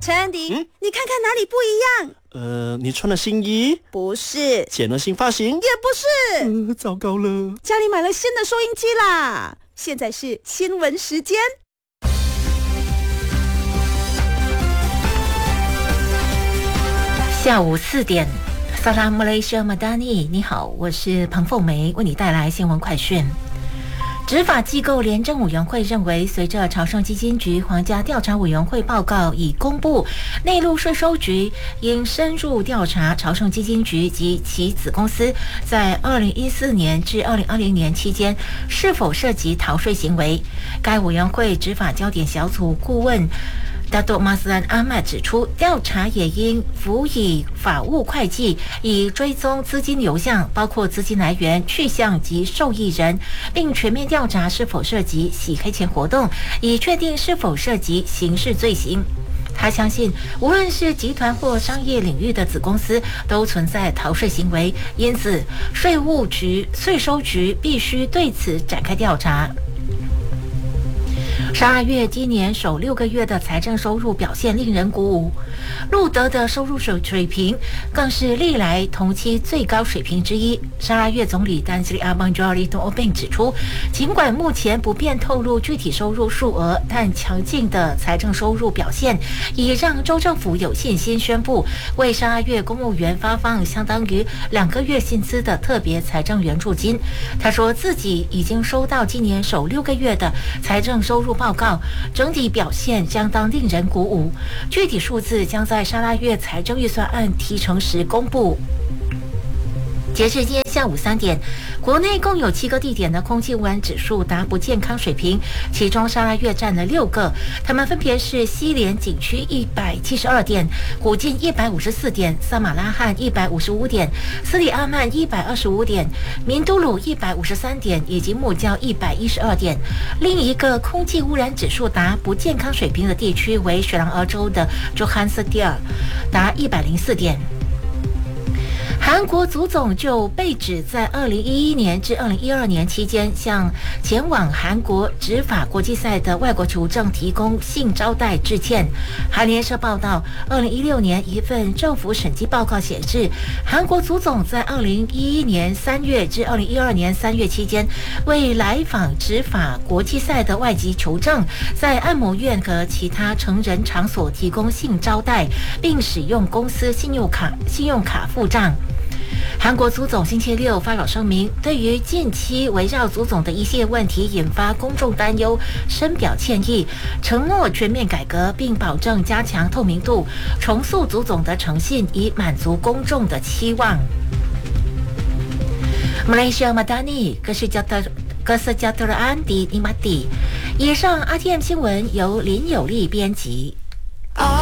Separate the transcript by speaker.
Speaker 1: 陈安迪，你看看哪里不一样？
Speaker 2: 你穿了新衣？
Speaker 1: 不是。
Speaker 2: 剪了新发型？
Speaker 1: 也不是。
Speaker 2: 糟糕了，
Speaker 1: 家里买了新的收音机啦！现在是新闻时间。
Speaker 3: 下午4点，萨拉姆雷西亚马达尼，你好，我是彭凤梅，为你带来新闻快讯。执法机构廉政委员会认为，随着朝圣基金局皇家调查委员会报告已公布，内陆税收局应深入调查朝圣基金局及其子公司在2014年至2020年期间是否涉及逃税行为。该委员会执法焦点小组顾问达多马斯兰阿曼指出，调查也应辅以法务会计，以追踪资金流向，包括资金来源、去向及受益人，并全面调查是否涉及洗黑钱活动，以确定是否涉及刑事罪行。他相信，无论是集团或商业领域的子公司，都存在逃税行为，因此税务局、税收局必须对此展开调查。12月今年首6个月的财政收入表现令人鼓舞，路德的收入水平更是历来同期最高水平之一。12月总理丹斯里阿邦乔里多并指出，尽管目前不便透露具体收入数额，但强劲的财政收入表现已让州政府有信心宣布为12月公务员发放相当于2个月薪资的特别财政援助金。他说自己已经收到今年首6个月的财政收入报告，整体表现相当令人鼓舞。具体数字将在12月财政预算案提呈时公布。截至今天下午3点，国内共有7个地点的空气污染指数达不健康水平，其中12月占了6个，它们分别是西连景区172点、古晋154点、萨马拉罕155点、斯里阿曼125点、明都鲁153点以及木焦112点。另一个空气污染指数达不健康水平的地区为雪兰莪州的朱罕斯蒂尔，达104点。韩国足总就被指在2011年至2012年期间向前往韩国执法国际赛的外国球证提供性招待致歉。韩联社报道，2016年一份政府审计报告显示，韩国足总在2011年3月至2012年3月期间，为来访执法国际赛的外籍球证，在按摩院和其他成人场所提供性招待，并使用公司信用卡付账。韩国足总星期六发表声明，对于近期围绕足总的一系列问题引发公众担忧，深表歉意，承诺全面改革，并保证加强透明度，重塑足总的诚信，以满足公众的期望。马来西亚马达尼，哥斯加特安迪尼马蒂。以上 RTM 新闻由林有利编辑。